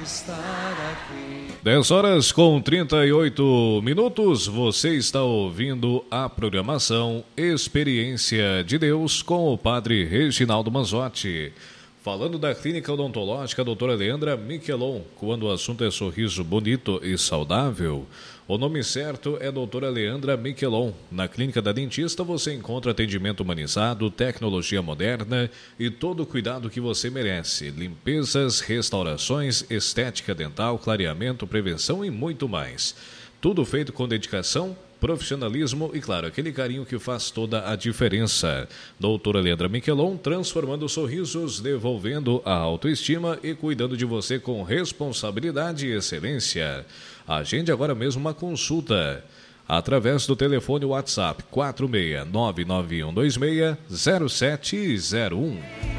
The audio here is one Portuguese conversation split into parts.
10 horas com 38 minutos, você está ouvindo a programação Experiência de Deus com o Padre Reginaldo Manzotti. Falando da clínica odontológica a doutora Leandra Miquelon, quando o assunto é sorriso bonito e saudável, o nome certo é doutora Leandra Miquelon. Na clínica da dentista você encontra atendimento humanizado, tecnologia moderna e todo o cuidado que você merece. Limpezas, restaurações, estética dental, clareamento, prevenção e muito mais. Tudo feito com dedicação, profissionalismo e, claro, aquele carinho que faz toda a diferença. Doutora Leandra Miquelon, transformando sorrisos, devolvendo a autoestima e cuidando de você com responsabilidade e excelência. Agende agora mesmo uma consulta através do telefone WhatsApp 46991260701.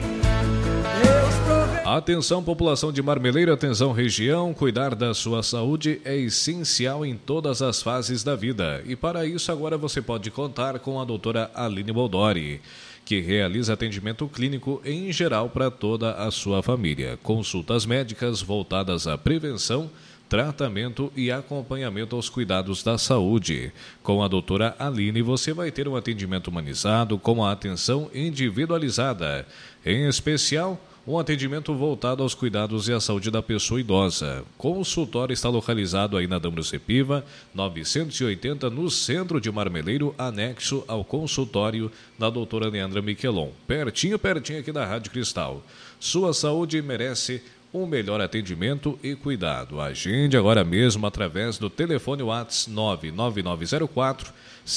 Atenção, população de Marmeleiro, atenção região, cuidar da sua saúde é essencial em todas as fases da vida. E para isso agora você pode contar com a doutora Aline Boldori, que realiza atendimento clínico em geral para toda a sua família. Consultas médicas voltadas à prevenção, tratamento e acompanhamento aos cuidados da saúde. Com a doutora Aline, você vai ter um atendimento humanizado com a atenção individualizada. Em especial, um atendimento voltado aos cuidados e à saúde da pessoa idosa. O consultório está localizado aí na Dambro Cepiva, 980, no centro de Marmeleiro, anexo ao consultório da doutora Leandra Miquelon. Pertinho aqui da Rádio Cristal. Sua saúde merece um melhor atendimento e cuidado. Agende agora mesmo através do telefone WhatsApp 99904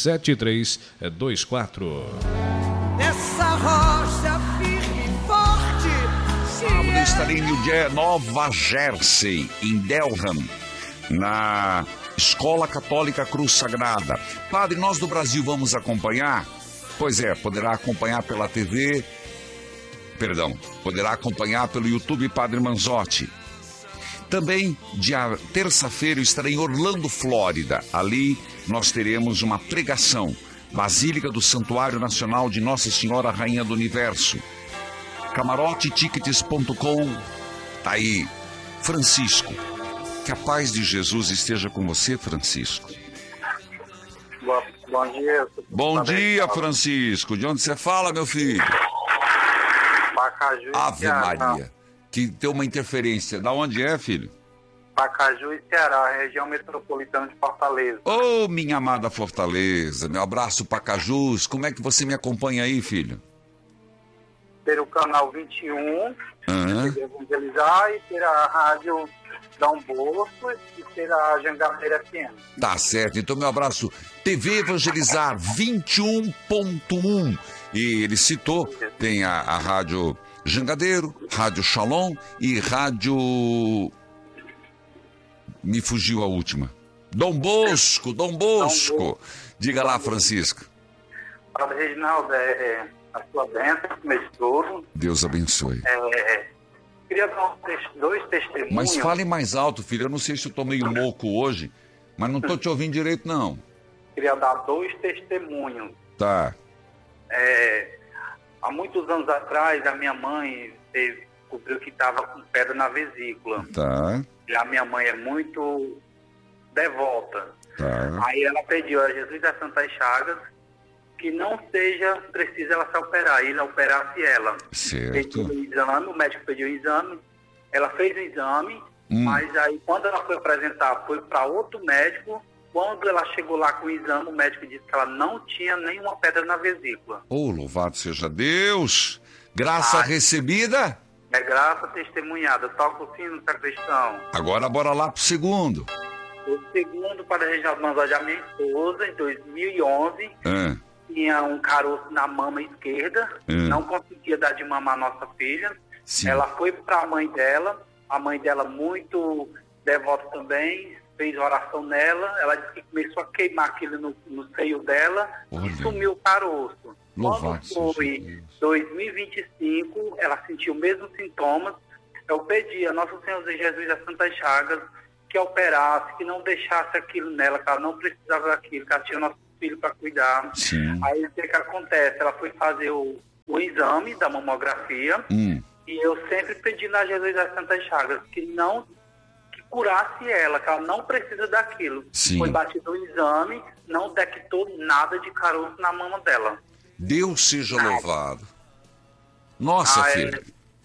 7324. Nessa rocha firme e forte. Sábado estarei em Nova Jersey, em Delham, na Escola Católica Cruz Sagrada. Padre, nós do Brasil vamos acompanhar? Pois é, poderá acompanhar pela TV, poderá acompanhar pelo YouTube Padre Manzotti. Também, terça-feira, eu estarei em Orlando, Flórida. Ali nós teremos uma pregação, Basílica do Santuário Nacional de Nossa Senhora Rainha do Universo. CamaroteTickets.com. Tá aí. Francisco, que a paz de Jesus esteja com você, Francisco. Bom dia. Bom dia, Francisco. De onde você fala, meu filho? Pacaju e Ave Ceará. Maria. Que tem uma interferência. Da onde é, filho? Pacaju e Ceará, região metropolitana de Fortaleza. Ô, minha amada Fortaleza. Meu abraço, Pacajus. Como é que você me acompanha aí, filho? Ter o canal 21, de evangelizar, e ter a rádio Dom Bosco e ter a Jangadeira FM. Tá certo. Então, meu abraço. TV Evangelizar 21.1. E ele citou, tem a rádio Jangadeiro, rádio Shalom e rádio... Me fugiu a última. Dom Bosco. Diga lá, Francisco. Padre Reginaldo, a sua bênção, meu esposo. Deus abençoe. Queria dar dois testemunhos. Mas fale mais alto, filho. Eu não sei se eu tô meio louco hoje, mas não tô te ouvindo direito, não. Queria dar dois testemunhos. Tá. Há muitos anos atrás, a minha mãe descobriu que estava com pedra na vesícula. Tá. E a minha mãe é muito devota. Tá. Aí ela pediu a Jesus das Santas Chagas que não seja preciso ela se operar, ele operasse ela. Certo. Pediu um exame, o médico pediu um exame, ela fez o exame, mas aí quando ela foi apresentar, foi para outro médico. Quando ela chegou lá com o exame, o médico disse que ela não tinha nenhuma pedra na vesícula. Oh, louvado seja Deus! Graça recebida? É graça testemunhada. Toca o sino, sacristão. Agora bora lá pro segundo. O segundo, para a Reginaldo Manzotti, a minha esposa, em 2011, tinha um caroço na mama esquerda, não conseguia dar de mamar a nossa filha. Sim. Ela foi para a mãe dela muito devota também, fez oração nela, ela disse que começou a queimar aquilo no seio dela. Olha. E sumiu o caroço. Louvado Quando foi 2025, ela sentiu os mesmos sintomas. Eu pedi a Nosso Senhor Jesus das Santas Chagas que operasse, que não deixasse aquilo nela, que ela não precisava daquilo, que ela tinha nosso filho para cuidar. Sim. Aí o que acontece? Ela foi fazer o exame da mamografia e eu sempre pedi na Jesus das Santas Chagas que não curasse ela, que ela não precisa daquilo. Sim. Foi batido o exame, não detectou nada de caroço na mama dela. Deus seja louvado. Nossa, filho.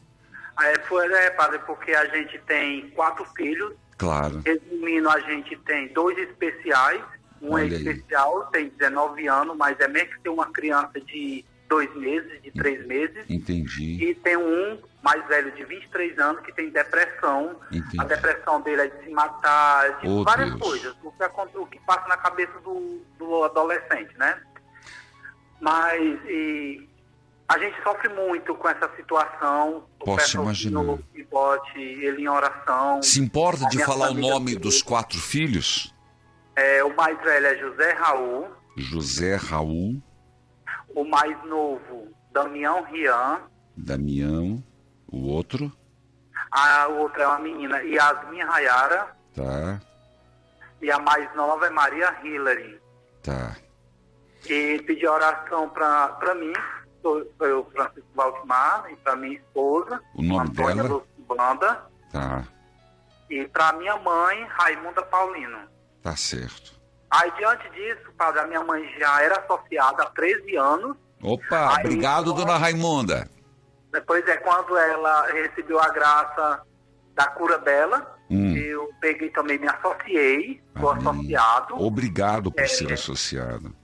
Padre, porque a gente tem 4 filhos. Claro. Resumindo, a gente tem 2 especiais. Um é especial, tem 19 anos, mas é mesmo que tem uma criança de 2 meses, de 3 meses. Entendi. E tem um mais velho de 23 anos que tem depressão. Entendi. A depressão dele é de se matar, de várias Deus. coisas. O que passa na cabeça do adolescente, né? Mas a gente sofre muito com essa situação. Posso imaginar. Que bote ele em oração. Se importa de minha falar o família nome dos 4 filhos? O mais velho é José Raul. José Raul. O mais novo, Damião Rian. Damião. O outro? A outra é uma menina, Yasmin Rayara. Tá. E a mais nova é Maria Hillary. Tá. E pedi oração para mim, sou eu, Francisco Valdemar, e para minha esposa, O nome Antônia dela? Banda, Tá. e para minha mãe, Raimunda Paulino. Tá certo. Aí, diante disso, padre, a minha mãe já era associada há 13 anos. Opa, Aí, obrigado, dona Raimunda. Depois quando ela recebeu a graça da cura dela, eu peguei também, me associei, sou Amém. associado. Obrigado por ser associado.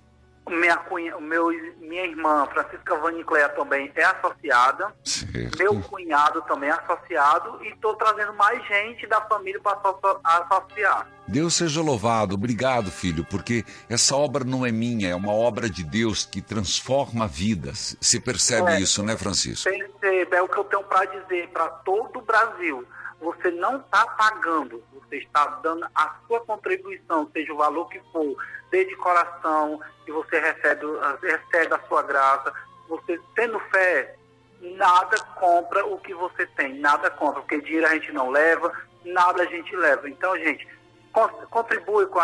Minha irmã, Francisca Vanicléa, também é associada. Certo. Meu cunhado também é associado. E estou trazendo mais gente da família para associar. Deus seja louvado. Obrigado, filho, porque essa obra não é minha, é uma obra de Deus que transforma vidas. Você percebe isso, né, Francisco? Percebe, é o que eu tenho para dizer para todo o Brasil. Você não está pagando, você está dando a sua contribuição, seja o valor que for, desde coração, que você recebe a sua graça. Você tendo fé, nada compra o que você tem, nada compra, porque dinheiro a gente não leva, nada a gente leva. Então, gente, contribui com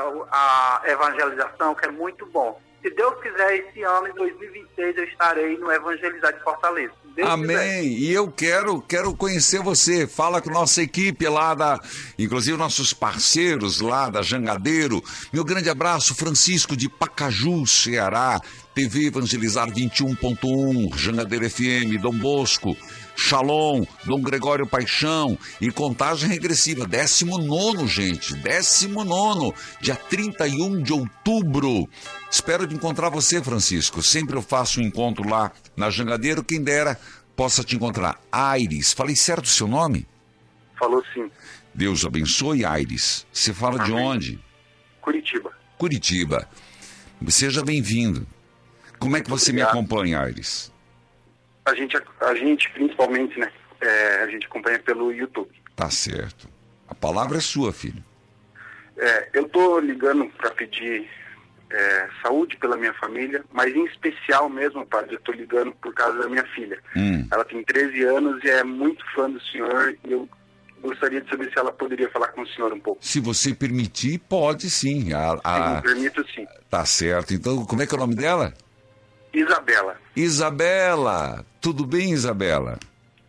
a evangelização, que é muito bom. Se Deus quiser, esse ano, em 2026, eu estarei no Evangelizar de Fortaleza. Amém. E eu quero conhecer você. Fala com nossa equipe lá inclusive nossos parceiros lá da Jangadeiro. Meu grande abraço, Francisco de Pacaju, Ceará. TV Evangelizar 21.1, Jangadeiro FM, Dom Bosco, Shalom, Dom Gregório Paixão e contagem regressiva. 19º, gente. 19º, dia 31 de outubro. Espero de encontrar você, Francisco. Sempre eu faço um encontro lá na Jangadeiro. Quem dera possa te encontrar. Aires, falei certo o seu nome? Falou sim. Deus abençoe, Aires. Você fala de onde? Curitiba. Curitiba. Seja bem-vindo. Como é que você me acompanha, Aires? A gente principalmente, né? A gente acompanha pelo YouTube. Tá certo. A palavra é sua, filho. Eu tô ligando para pedir saúde pela minha família, mas em especial mesmo, padre, eu tô ligando por causa da minha filha. Ela tem 13 anos e é muito fã do senhor e eu gostaria de saber se ela poderia falar com o senhor um pouco. Se você permitir, pode sim. Sim, permito sim. Tá certo. Então, como é que é o nome dela? Isabela. Isabela. Tudo bem, Isabela?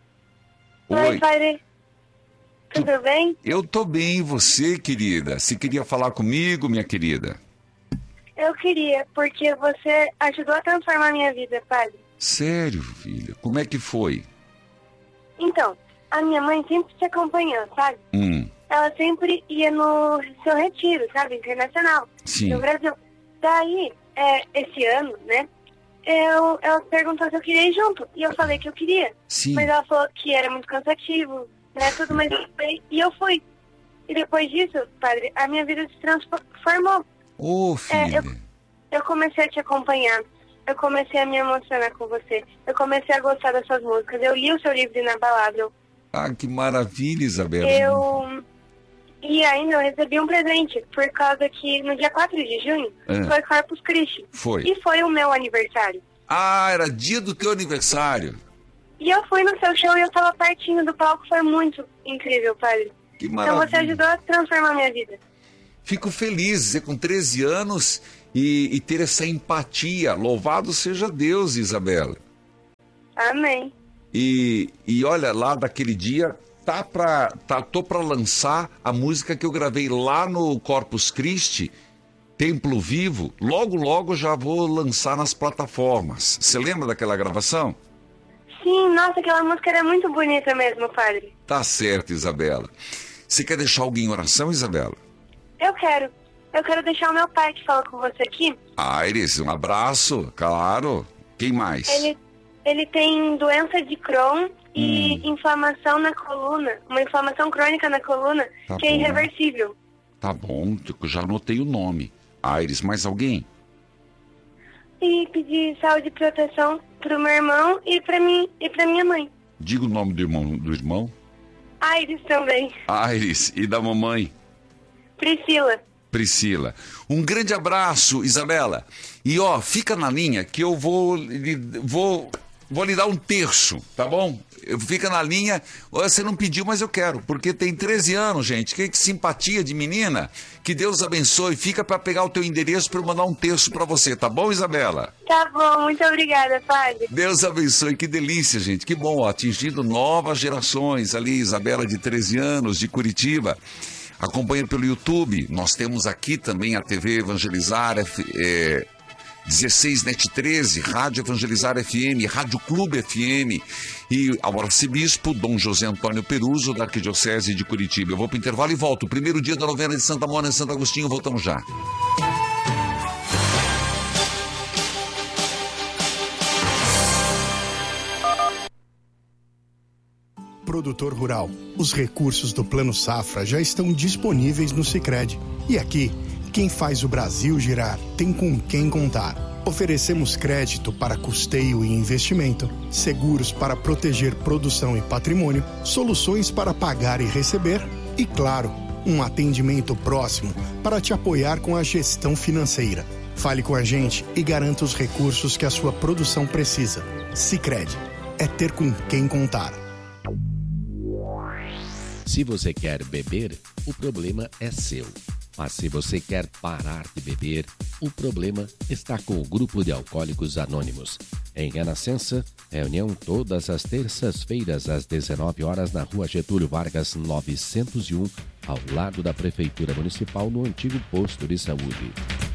Oi, padre. Tudo bem? Eu tô bem, e você, querida? Você queria falar comigo, minha querida? Eu queria, porque você ajudou a transformar a minha vida, padre. Sério, filha? Como é que foi? Então, a minha mãe sempre te acompanhou, sabe? Ela sempre ia no seu retiro, sabe? Internacional. Sim. No Brasil. Daí, esse ano, né? Ela perguntou se eu queria ir junto. E eu falei que eu queria. Sim. Mas ela falou que era muito cansativo, né? Tudo, mas eu fui. E eu fui. E depois disso, padre, a minha vida se transformou. Ô, filha. Eu comecei a te acompanhar. Eu comecei a me emocionar com você. Eu comecei a gostar das suas músicas. Eu li o seu livro Inabalável. Ah, que maravilha, Isabela. E ainda eu recebi um presente, por causa que no dia 4 de junho foi Corpus Christi. Foi. E foi o meu aniversário. Ah, era dia do teu aniversário. E eu fui no seu show e eu estava pertinho do palco. Foi muito incrível, padre. Que maravilha. Então você ajudou a transformar a minha vida. Fico feliz, você com 13 anos e ter essa empatia. Louvado seja Deus, Isabela. Amém. E olha, lá daquele dia tô para lançar a música que eu gravei lá no Corpus Christi, Templo Vivo. Logo já vou lançar nas plataformas. Você lembra daquela gravação? Sim, nossa, aquela música era muito bonita mesmo, padre. Tá certo, Isabela. Você quer deixar alguém em oração, Isabela? Eu quero deixar o meu pai que fala com você aqui. Aires, um abraço, claro. Quem mais? Ele tem doença de Crohn e inflamação na coluna, uma inflamação crônica na coluna, que é irreversível. Tá bom, eu já anotei o nome. Aires, mais alguém? E pedir saúde e proteção pro meu irmão e pra mim e pra minha mãe. Diga o nome do irmão. Aires também. Aires, e da mamãe? Priscila. Um grande abraço, Isabela. E fica na linha que eu vou lhe dar um terço, tá bom? Fica na linha. Você não pediu, mas eu quero, porque tem 13 anos, gente. Que simpatia de menina. Que Deus abençoe. Fica para pegar o teu endereço para eu mandar um terço para você, tá bom, Isabela? Tá bom, muito obrigada, padre. Deus abençoe, que delícia, gente. Que bom, atingindo novas gerações ali. Isabela de 13 anos, de Curitiba. Acompanha pelo YouTube. Nós temos aqui também a TV Evangelizar 16 Net 13, Rádio Evangelizar FM, Rádio Clube FM e ao arcebispo Dom José Antônio Peruso, da Arquidiocese de Curitiba. Eu vou para o intervalo e volto. Primeiro dia da novena de Santa Mônica e Santo Agostinho, voltamos já. Produtor rural, os recursos do Plano Safra já estão disponíveis no Sicredi. E aqui, quem faz o Brasil girar tem com quem contar. Oferecemos crédito para custeio e investimento, seguros para proteger produção e patrimônio, soluções para pagar e receber e, claro, um atendimento próximo para te apoiar com a gestão financeira. Fale com a gente e garanta os recursos que a sua produção precisa. Sicredi, é ter com quem contar. Se você quer beber, o problema é seu. Mas se você quer parar de beber, o problema está com o Grupo de Alcoólicos Anônimos. Em Renascença, reunião todas as terças-feiras às 19 horas na Rua Getúlio Vargas 901, ao lado da Prefeitura Municipal, no antigo posto de saúde.